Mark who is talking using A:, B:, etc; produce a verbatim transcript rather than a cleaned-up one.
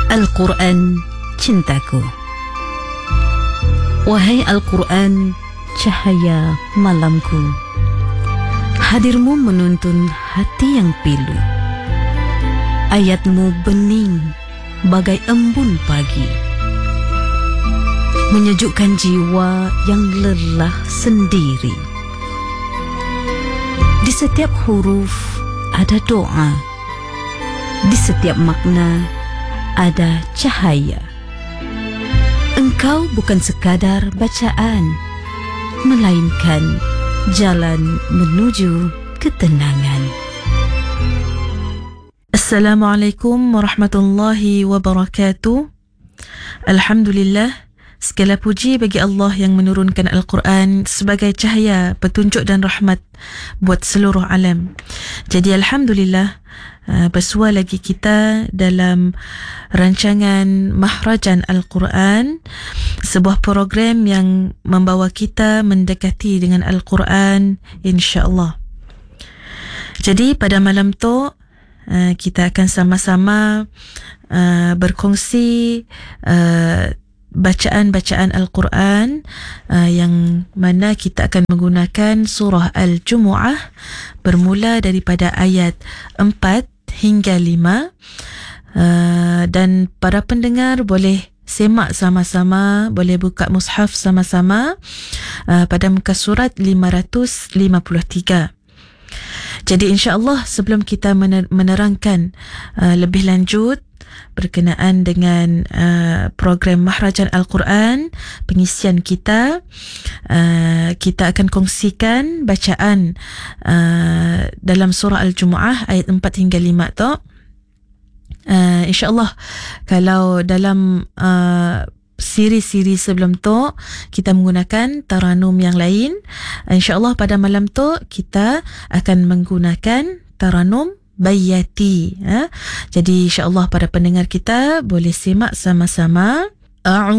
A: Al-Quran cintaku. Wahai Al-Quran, cahaya malamku, hadirmu menuntun hati yang pilu. Ayatmu bening bagai embun pagi, menyejukkan jiwa yang lelah sendiri. Di setiap huruf ada doa, di setiap makna ada cahaya. Engkau bukan sekadar bacaan, melainkan jalan menuju ketenangan.
B: Assalamualaikum warahmatullahi wabarakatuh. Alhamdulillah, segala puji bagi Allah yang menurunkan Al-Quran sebagai cahaya, petunjuk dan rahmat buat seluruh alam. Jadi Alhamdulillah, bersua lagi kita dalam rancangan Mahrajan Al-Quran, sebuah program yang membawa kita mendekati dengan Al-Quran, insya-Allah. Jadi pada malam tu kita akan sama-sama uh, berkongsi uh, bacaan-bacaan Al-Quran uh, yang mana kita akan menggunakan surah Al-Jumu'ah bermula daripada ayat empat hingga lima, uh, dan para pendengar boleh semak sama-sama, boleh buka mushaf sama-sama uh, pada muka surat lima ratus lima puluh tiga. Jadi insya-Allah sebelum kita menerangkan uh, lebih lanjut berkenaan dengan uh, program Mahrajan Al-Quran, pengisian kita, uh, kita akan kongsikan bacaan uh, dalam surah Al-Jumu'ah ayat empat hingga lima tu. Uh, insya-Allah kalau dalam uh, siri-siri sebelum tu kita menggunakan taranum yang lain, insya-Allah pada malam tu kita akan menggunakan taranum bayati. Ha? Jadi insya-Allah para pendengar kita boleh simak sama-sama.